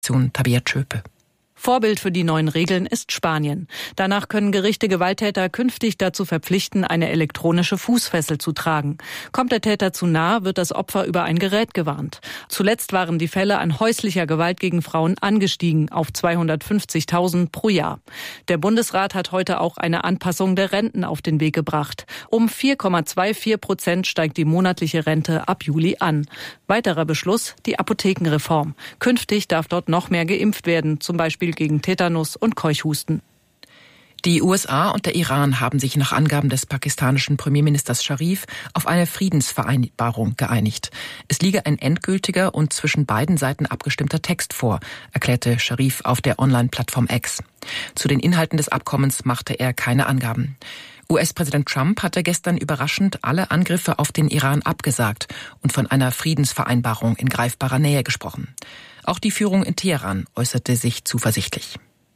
Tabea Tschöpe. Vorbild für die neuen Regeln ist Spanien. Danach können Gerichte Gewalttäter künftig dazu verpflichten, eine elektronische Fußfessel zu tragen. Kommt der Täter zu nah, wird das Opfer über ein Gerät gewarnt. Zuletzt waren die Fälle an häuslicher Gewalt gegen Frauen angestiegen auf 250.000 pro Jahr. Der Bundesrat hat heute auch eine Anpassung der Renten auf den Weg gebracht. Um 4,24% steigt die monatliche Rente ab Juli an. Weiterer Beschluss, die Apothekenreform. Künftig darf dort noch mehr geimpft werden, zum Beispiel gegen Tetanus und Keuchhusten. Die USA und der Iran haben sich nach Angaben des pakistanischen Premierministers Scharif auf eine Friedensvereinbarung geeinigt. Es liege ein endgültiger und zwischen beiden Seiten abgestimmter Text vor, erklärte Scharif auf der Online-Plattform X. Zu den Inhalten des Abkommens machte er keine Angaben. US-Präsident Trump hatte gestern überraschend alle Angriffe auf den Iran abgesagt und von einer Friedensvereinbarung in greifbarer Nähe gesprochen. Auch die Führung in Teheran äußerte sich zuversichtlich.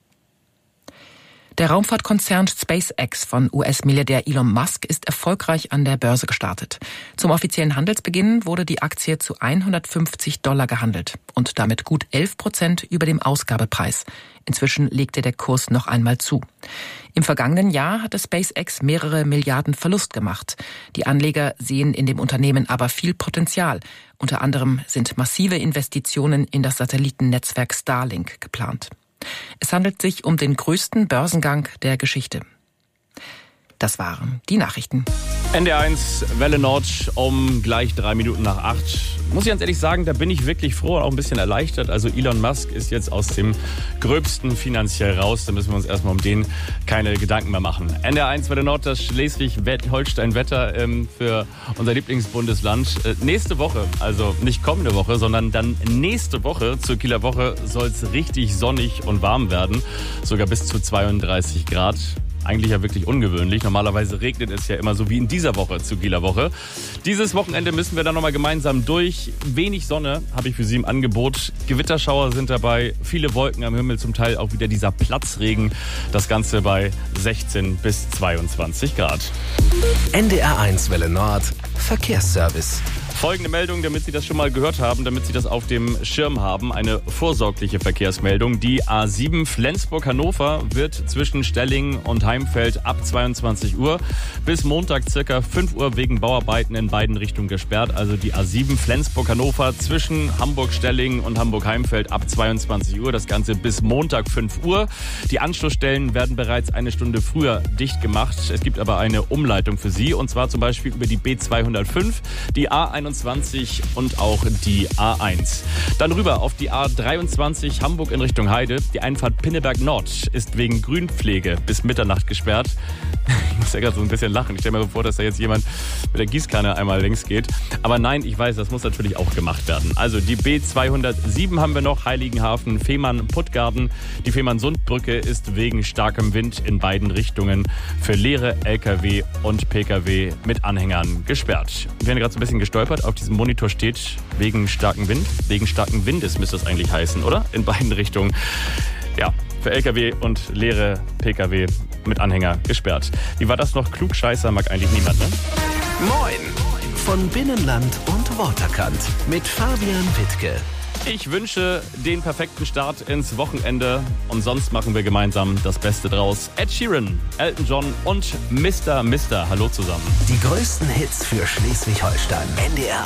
Der Raumfahrtkonzern SpaceX von US-Milliardär Elon Musk ist erfolgreich an der Börse gestartet. Zum offiziellen Handelsbeginn wurde die Aktie zu $150 gehandelt und damit gut 11% über dem Ausgabepreis. Inzwischen legte der Kurs noch einmal zu. Im vergangenen Jahr hatte SpaceX mehrere Milliarden Verlust gemacht. Die Anleger sehen in dem Unternehmen aber viel Potenzial. Unter anderem sind massive Investitionen in das Satellitennetzwerk Starlink geplant. Es handelt sich um den größten Börsengang der Geschichte. Das waren die Nachrichten. NDR1 Welle Nord um gleich 3 Minuten nach 8. Muss ich ganz ehrlich sagen, da bin ich wirklich froh und auch ein bisschen erleichtert. Also Elon Musk ist jetzt aus dem Gröbsten finanziell raus. Da müssen wir uns erstmal um den keine Gedanken mehr machen. NDR1 Welle Nord, das Schleswig-Holstein-Wetter für unser Lieblingsbundesland. Nächste Woche, also nicht kommende Woche, sondern dann nächste Woche zur Kieler Woche soll es richtig sonnig und warm werden. Sogar bis zu 32 Grad. Eigentlich ja wirklich ungewöhnlich. Normalerweise regnet es ja immer so wie in dieser Woche zur Kieler Woche. Dieses Wochenende müssen wir dann nochmal gemeinsam durch. Wenig Sonne habe ich für Sie im Angebot. Gewitterschauer sind dabei, viele Wolken am Himmel, zum Teil auch wieder dieser Platzregen. Das Ganze bei 16 bis 22 Grad. NDR1 Welle Nord, Verkehrsservice. Folgende Meldung, damit Sie das schon mal gehört haben, damit Sie das auf dem Schirm haben. Eine vorsorgliche Verkehrsmeldung. Die A7 Flensburg-Hannover wird zwischen Stellingen und Heimfeld ab 22 Uhr bis Montag circa 5 Uhr wegen Bauarbeiten in beiden Richtungen gesperrt. Also die A7 Flensburg-Hannover zwischen Hamburg-Stellingen und Hamburg-Heimfeld ab 22 Uhr. Das Ganze bis Montag 5 Uhr. Die Anschlussstellen werden bereits eine Stunde früher dicht gemacht. Es gibt aber eine Umleitung für Sie, und zwar zum Beispiel über die B205, die A21 und auch die A1. Dann rüber auf die A23 Hamburg in Richtung Heide. Die Einfahrt Pinneberg Nord ist wegen Grünpflege bis Mitternacht gesperrt. Ich muss ja gerade so ein bisschen lachen. Ich stelle mir vor, dass da jetzt jemand mit der Gießkanne einmal längs geht. Aber nein, ich weiß, das muss natürlich auch gemacht werden. Also die B207 haben wir noch, Heiligenhafen, Fehmarn, Puttgarden. Die Fehmarn-Sund-Brücke ist wegen starkem Wind in beiden Richtungen für leere LKW und PKW mit Anhängern gesperrt. Wir werden gerade so ein bisschen gestolpert. Auf diesem Monitor steht wegen starken Wind. Wegen starken Windes müsste das eigentlich heißen, oder? In beiden Richtungen. Ja, für LKW und leere PKW mit Anhänger gesperrt. Wie war das noch? Klugscheißer mag eigentlich niemand, ne? Moin! Von Binnenland und Waterkant mit Fabian Wittke. Ich wünsche den perfekten Start ins Wochenende und sonst machen wir gemeinsam das Beste draus. Ed Sheeran, Elton John und Mr. Hallo zusammen. Die größten Hits für Schleswig-Holstein. NDR